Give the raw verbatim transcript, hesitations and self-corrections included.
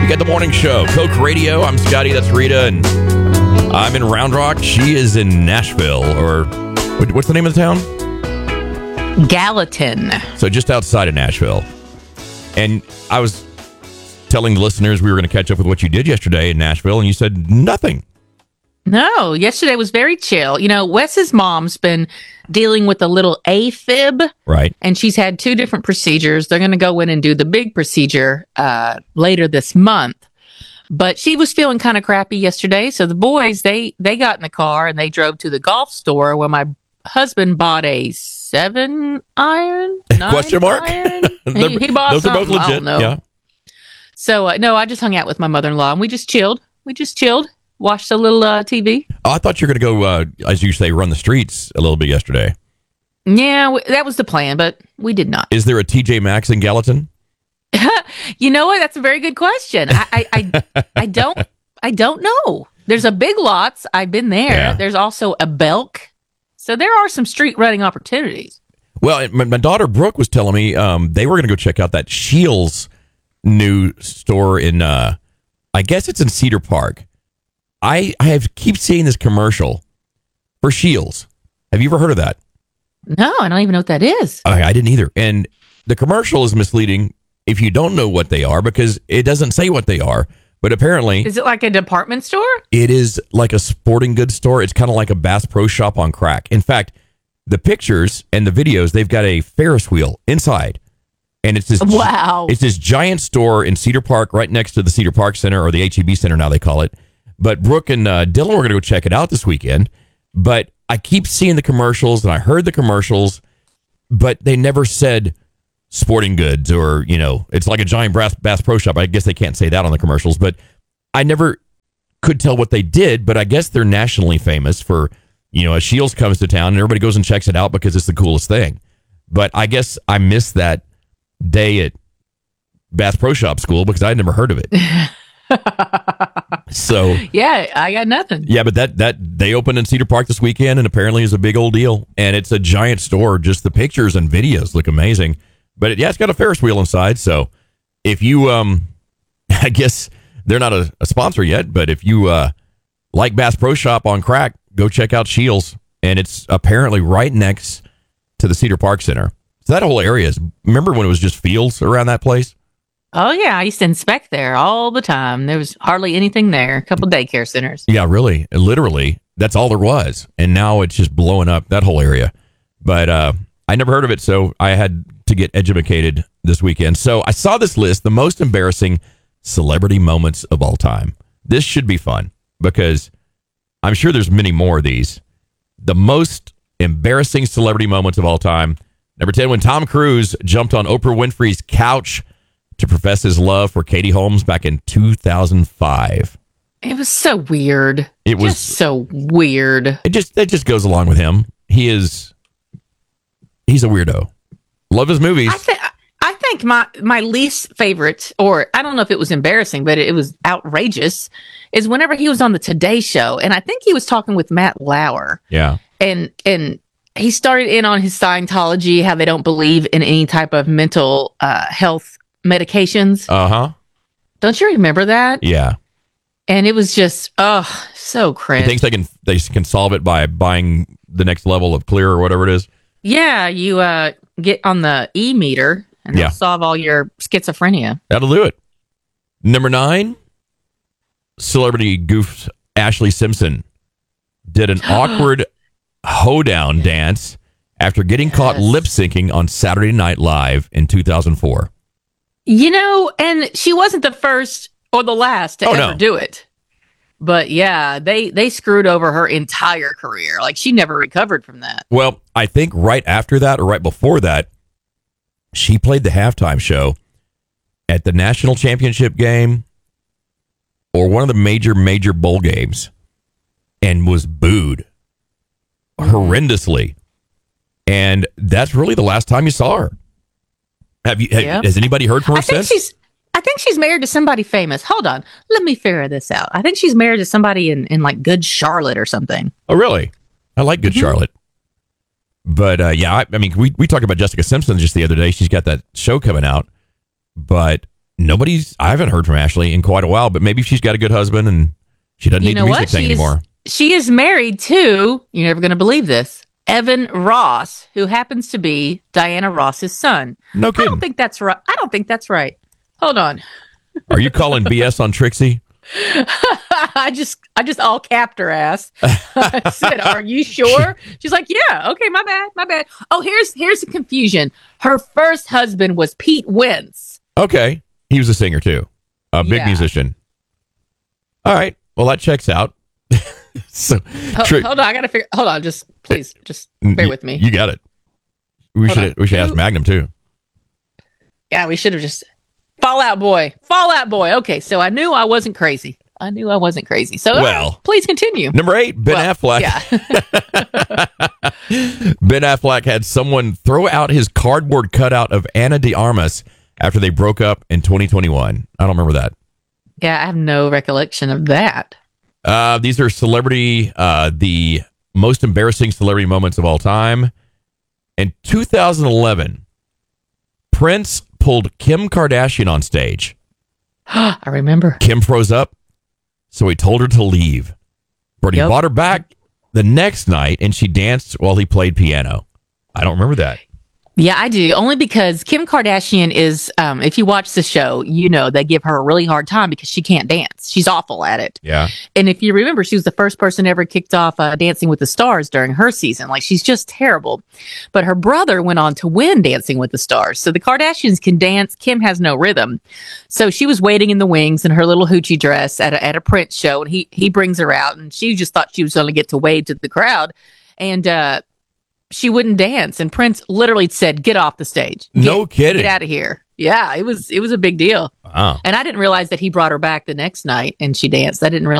Got the morning show, Coke Radio. I'm Scotty, that's Rita, and I'm in Round Rock. She is in Nashville, or what's the name of the town? Gallatin. So just outside of Nashville. And I was telling the listeners we were going to catch up with what you did yesterday in Nashville, and you said nothing. No, yesterday was very chill. You know, Wes's mom's been dealing with a little AFib. Right. And she's had two different procedures. They're going to go in and do the big procedure uh, later this month. But she was feeling kind of crappy yesterday. So the boys, they they got in the car and they drove to the golf store where my husband bought a seven iron. Question mark? Iron. he, he bought Those something. are both legit. I don't know. Yeah. So, uh, no, I just hung out with my mother-in-law and we just chilled. We just chilled. Watched a little uh, T V. Oh, I thought you were going to go, uh, as you say, run the streets a little bit yesterday. Yeah, w- that was the plan, but we did not. Is there a T J Maxx in Gallatin? You know what? That's a very good question. I, I, I, I don't, I don't know. There's a Big Lots. I've been there. Yeah. There's also a Belk. So there are some street running opportunities. Well, my, my daughter Brooke was telling me um, they were going to go check out that Scheels new store in, uh, I guess it's in Cedar Park. I, I have keep seeing this commercial for Scheels. Have you ever heard of that? No, I don't even know what that is. I, I didn't either. And the commercial is misleading if you don't know what they are because it doesn't say what they are. But apparently, Is it like a department store? it is like a sporting goods store. It's kind of like a Bass Pro Shop on crack. In fact, the pictures and the videos, they've got a Ferris wheel inside. And it's this, Wow. it's this giant store in Cedar Park, right next to the Cedar Park Center, or the H E B Center now they call it. But Brooke and uh, Dylan were going to go check it out this weekend. But I keep seeing the commercials, and I heard the commercials, but they never said sporting goods or, you know, it's like a giant Bass, Bass Pro Shop. I guess they can't say that on the commercials, but I never could tell what they did. But I guess they're nationally famous for, you know, as Scheels comes to town and everybody goes and checks it out because it's the coolest thing. But I guess I missed that day at Bass Pro Shop school because I had never heard of it. So Yeah, I got nothing. yeah, but that that they opened in Cedar Park this weekend, and apparently is a big old deal. And it's a giant store. Just the pictures and videos look amazing. But it, yeah, it's got a Ferris wheel inside. So if you, um, I guess they're not a, a sponsor yet, but if you uh, like Bass Pro Shop on crack, go check out Scheels. And it's apparently right next to the Cedar Park Center. So that whole area is. Remember when it was just fields around that place? Oh, yeah. I used to inspect there all the time. There was hardly anything there. A couple daycare centers. Yeah, really. Literally, that's all there was. And now it's just blowing up, that whole area. But uh, I never heard of it, so I had to get educated this weekend. So I saw this list, the most embarrassing celebrity moments of all time. This should be fun because I'm sure there's many more of these. The most embarrassing celebrity moments of all time. Number ten, when Tom Cruise jumped on Oprah Winfrey's couch to profess his love for Katie Holmes back in two thousand five. It was so weird. It was just so weird. It just it just goes along with him. He is he's a weirdo. Love his movies. I, th- I think my, my least favorite, or I don't know if it was embarrassing, but it, it was outrageous, is whenever he was on the Today Show. And I think he was talking with Matt Lauer. Yeah. And and he started in on his Scientology, how they don't believe in any type of mental uh, health medications. Uh-huh. Don't you remember that? Yeah. And it was just, oh, so He cringe. thinks they can they can solve it by buying the next level of clear or whatever it is. Yeah, you uh, get on the e-meter and Yeah. they'll solve all your schizophrenia. That'll do it. Number nine, celebrity goof Ashley Simpson did an awkward hoedown dance after getting caught Yes. lip syncing on Saturday Night Live in two thousand four. You know, and she wasn't the first or the last to Oh, ever no. do it. But yeah, they they screwed over her entire career. Like she never recovered from that. Well, I think right after that or right before that, she played the halftime show at the national championship game or one of the major, major bowl games and was booed horrendously. And that's really the last time you saw her. Have you? ha- Yep. Has anybody heard from her I think since? she's I think she's married to somebody famous. Hold on. Let me figure this out. I think she's married to somebody in, in like Good Charlotte or something. Oh, really? I like Good Mhm. Charlotte. But uh, yeah, I, I mean, we, we talked about Jessica Simpson just the other day. She's got that show coming out. But nobody's, I haven't heard from Ashley in quite a while, but maybe she's got a good husband and she doesn't You need know the music what? thing She is- anymore. She is married to, you're never going to believe this, Evan Ross, who happens to be Diana Ross's son. No I kidding. don't think that's right. I don't think that's right. Hold on. Are you calling B S on Trixie? I just I just all capped her ass. I said, "Are you sure?" She's like, "Yeah, okay, my bad, my bad." Oh, here's here's the confusion. Her first husband was Pete Wentz. Okay. He was a singer too. A big Yeah. musician. All right. Well, that checks out. so, Ho- Tri- hold on, I gotta figure. Hold on, just please, just bear you- with me. You got it. We Hold should on. we should ask Who- Magnum too. Yeah, we should have just Fallout Boy, Fallout Boy. Okay, so I knew I wasn't crazy. I knew I wasn't crazy. So, uh, Well. please continue. Number eight, Ben Well, Affleck. Yeah. Ben Affleck had someone throw out his cardboard cutout of Anna de Armas after they broke up in twenty twenty-one. I don't remember that. Yeah, I have no recollection of that. Uh, these are celebrity, uh, the most embarrassing celebrity moments of all time. In two thousand eleven, Prince pulled Kim Kardashian on stage. I remember. Kim froze up, so he told her to leave. But he Yep. brought her back the next night, and she danced while he played piano. I don't remember that. Yeah, I do. Only because Kim Kardashian is, um, if you watch the show, you know they give her a really hard time because she can't dance. She's awful at it. Yeah. And if you remember, she was the first person ever kicked off uh, Dancing with the Stars during her season. Like, she's just terrible. But her brother went on to win Dancing with the Stars. So the Kardashians can dance. Kim has no rhythm. So she was waiting in the wings in her little hoochie dress at a, at a Prince show. And he, he brings her out. And she just thought she was going to get to wave to the crowd. And, uh, she wouldn't dance, and Prince literally said, "Get off the stage. Get, No kidding. Get out of here." Yeah, it was it was a big deal, Wow. and I didn't realize that he brought her back the next night and she danced. I didn't realize.